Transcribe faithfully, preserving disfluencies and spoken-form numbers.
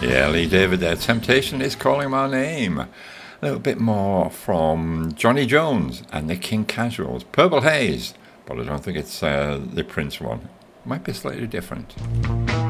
Yeah, Lee David there. Temptation is calling my name. A little bit more from Johnny Jones and the King Casuals. Purple Haze, but I don't think it's uh, the Prince one. Might be slightly different.